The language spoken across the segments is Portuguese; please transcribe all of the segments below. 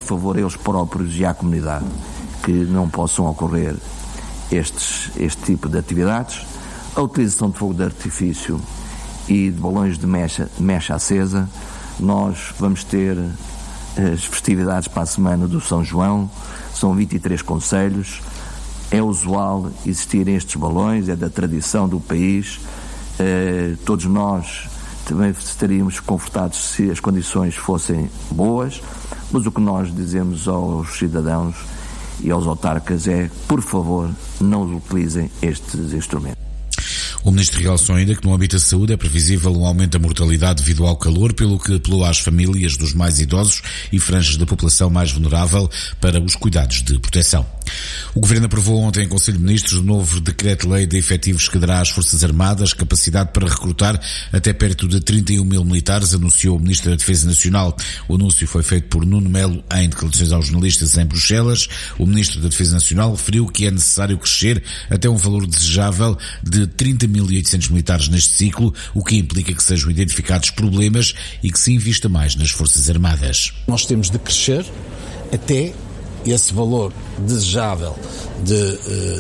favor a eles próprios e à comunidade que não possam ocorrer este tipo de atividades. A utilização de fogo de artifício e de balões de mecha acesa. Nós vamos ter as festividades para a semana do São João, são 23 concelhos, é usual existirem estes balões, é da tradição do país, todos nós também estaríamos confortados se as condições fossem boas, mas o que nós dizemos aos cidadãos e aos autarcas é, por favor, não utilizem estes instrumentos. O Ministro realçou ainda que no âmbito da saúde é previsível um aumento da mortalidade devido ao calor, pelo que apelou às famílias dos mais idosos e franjas da população mais vulnerável para os cuidados de proteção. O Governo aprovou ontem em Conselho de Ministros o novo decreto-lei de efetivos que dará às Forças Armadas capacidade para recrutar até perto de 31 mil militares, anunciou o Ministro da Defesa Nacional. O anúncio foi feito por Nuno Melo em declarações aos jornalistas em Bruxelas. O Ministro da Defesa Nacional referiu que é necessário crescer até um valor desejável de 30.800 militares neste ciclo, o que implica que sejam identificados problemas e que se invista mais nas Forças Armadas. Nós temos de crescer até esse valor desejável de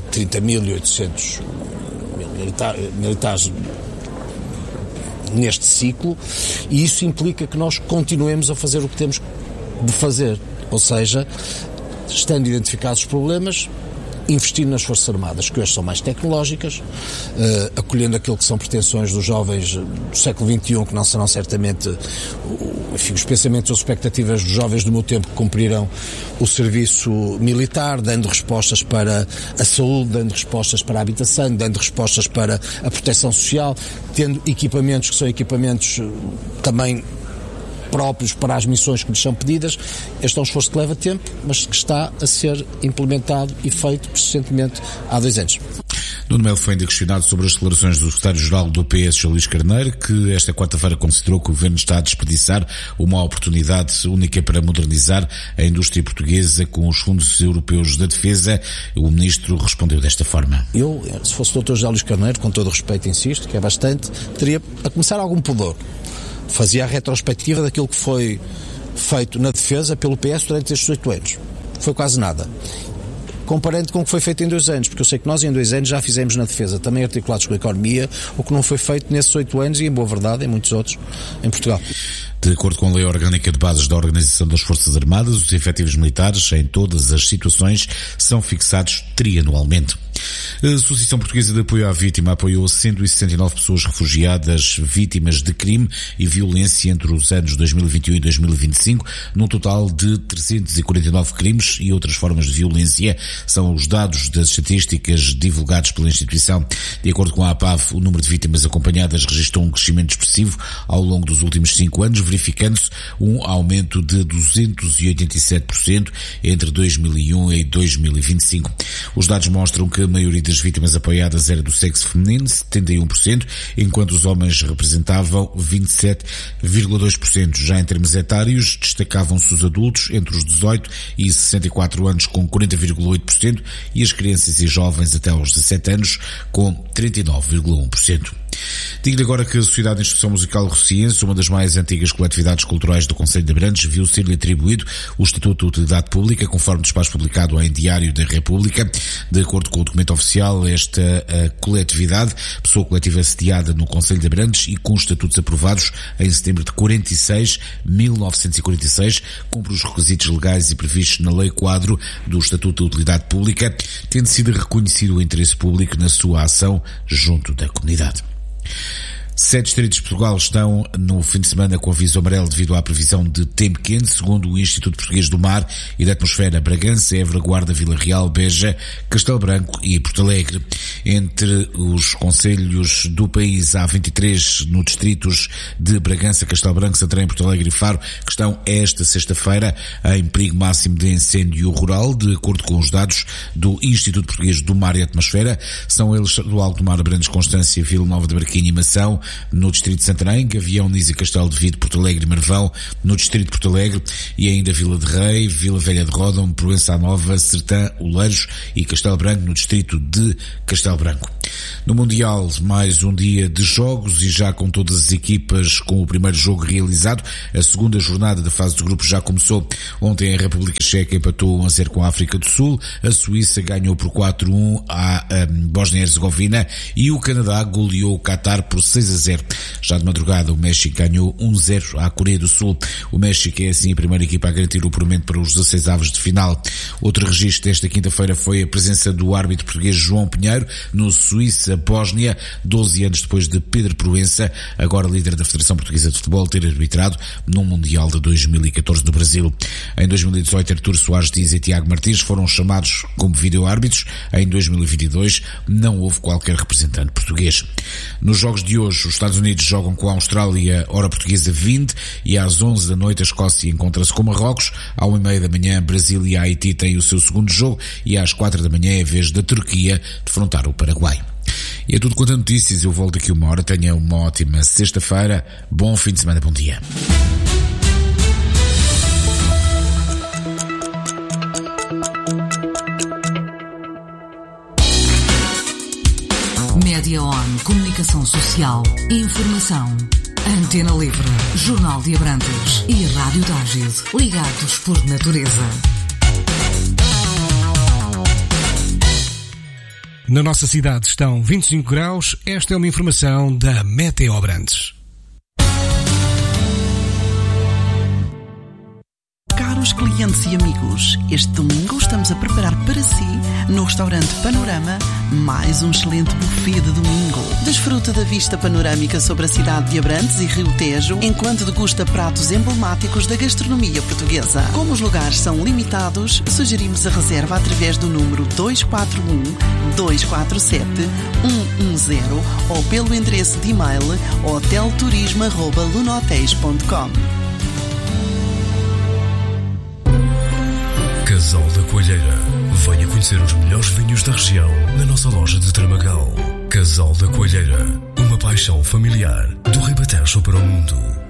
30.800 militares neste ciclo, e isso implica que nós continuemos a fazer o que temos de fazer, ou seja, estando identificados os problemas, investir nas Forças Armadas, que hoje são mais tecnológicas, acolhendo aquilo que são pretensões dos jovens do século XXI, que não serão certamente os pensamentos ou expectativas dos jovens do meu tempo que cumprirão o serviço militar, dando respostas para a saúde, dando respostas para a habitação, dando respostas para a proteção social, tendo equipamentos que são equipamentos também próprios para as missões que lhes são pedidas. Este é um esforço que leva tempo, mas que está a ser implementado e feito persistentemente há 2 anos. Nuno Melo foi ainda questionado sobre as declarações do secretário-geral do PS, Luís Carneiro, que esta quarta-feira considerou que o Governo está a desperdiçar uma oportunidade única para modernizar a indústria portuguesa com os fundos europeus da defesa. O Ministro respondeu desta forma. Eu, se fosse o Dr. José Luís Carneiro, com todo o respeito, insisto, que é bastante, teria a começar algum pudor. Fazia a retrospectiva daquilo que foi feito na defesa pelo PS durante estes 8 anos. Foi quase nada. Comparando com o que foi feito em 2 anos, porque eu sei que nós em 2 anos já fizemos na defesa, também articulados com a economia, o que não foi feito nesses 8 anos e, em boa verdade, em muitos outros em Portugal. De acordo com a Lei Orgânica de Bases da Organização das Forças Armadas, os efetivos militares, em todas as situações, são fixados trianualmente. A Associação Portuguesa de Apoio à Vítima apoiou 169 pessoas refugiadas vítimas de crime e violência entre os anos 2021 e 2025, num total de 349 crimes e outras formas de violência. São os dados das estatísticas divulgados pela instituição. De acordo com a APAV, o número de vítimas acompanhadas registrou um crescimento expressivo ao longo dos últimos 5 anos, verificando-se um aumento de 287% entre 2001 e 2025. Os dados mostram que a maioria das vítimas apoiadas era do sexo feminino, 71%, enquanto os homens representavam 27,2%. Já em termos etários, destacavam-se os adultos entre os 18 e 64 anos com 40,8% e as crianças e jovens até aos 17 anos com 39,1%. Digo-lhe agora que a Sociedade de Instrução Musical Rociense, uma das mais antigas coletividades culturais do Concelho de Abrantes, viu ser-lhe atribuído o Estatuto de Utilidade Pública, conforme despacho publicado em Diário da República. De acordo com o documento oficial, esta coletividade, pessoa coletiva sediada no Concelho de Abrantes e com os estatutos aprovados em setembro de 1946, cumpre os requisitos legais e previstos na Lei Quadro do Estatuto de Utilidade Pública, tendo sido reconhecido o interesse público na sua ação junto da comunidade. 7 distritos de Portugal estão no fim de semana com aviso amarelo devido à previsão de tempo quente, segundo o Instituto Português do Mar e da Atmosfera. Bragança, Évora, Guarda, Vila Real, Beja, Castelo Branco e Porto Alegre. Entre os concelhos do país, há 23 no distritos de Bragança, Castelo Branco, Santarém, Porto Alegre e Faro, que estão esta sexta-feira em perigo máximo de incêndio rural, de acordo com os dados do Instituto Português do Mar e Atmosfera. São eles do Alto do Mar, Abrantes, Constância, Vila Nova de Barquinho e Mação, Famalicão, no distrito de Santarém, Gavião, Nisa, Castelo de Vide, Porto Alegre e Marvão, no distrito de Porto Alegre, e ainda Vila de Rei, Vila Velha de Ródão, Proença Nova, Sertã, Oleiros e Castelo Branco, no distrito de Castelo Branco. No Mundial, mais um dia de jogos e já com todas as equipas com o primeiro jogo realizado. A segunda jornada da fase de grupos já começou. Ontem a República Checa empatou 1-0 com a África do Sul, a Suíça ganhou por 4-1 à Bósnia e Herzegovina e o Canadá goleou o Qatar por 6-0. Já de madrugada o México ganhou 1-0 à Coreia do Sul. O México é assim a primeira equipa a garantir o apuramento para os 16avos de final. Outro registro desta quinta-feira foi a presença do árbitro português João Pinheiro no Suíça-Bósnia, 12 anos depois de Pedro Proença, agora líder da Federação Portuguesa de Futebol, ter arbitrado no Mundial de 2014 do Brasil. Em 2018, Artur Soares Dias e Tiago Martins foram chamados como vídeo-árbitros. Em 2022, não houve qualquer representante português. Nos jogos de hoje, os Estados Unidos jogam com a Austrália, hora portuguesa 20, e às 11 da noite a Escócia encontra-se com Marrocos. À 1h30 da manhã, Brasil e Haiti têm o seu segundo jogo e às 4 da manhã é a vez da Turquia defrontar o Paraguai. E é tudo quanto a notícias. Eu volto daqui uma hora. Tenha uma ótima sexta-feira. Bom fim de semana. Bom dia. Média On, comunicação social, informação. Antena Livre, Jornal de Abrantes e Rádio Tágide, ligados por natureza. Na nossa cidade estão 25 graus. Esta é uma informação da Meteo Abrantes. Caros clientes e amigos, este domingo estamos a preparar para si, no restaurante Panorama, mais um excelente buffet de domingo. Desfruta da vista panorâmica sobre a cidade de Abrantes e Rio Tejo, enquanto degusta pratos emblemáticos da gastronomia portuguesa. Como os lugares são limitados, sugerimos a reserva através do número 241-247-110 ou pelo endereço de e-mail hotelturismo@lunohotéis.com. Casal da Coelheira. Venha conhecer os melhores vinhos da região na nossa loja de Tramagal. Casal da Coelheira. Uma paixão familiar do Ribatejo para o mundo.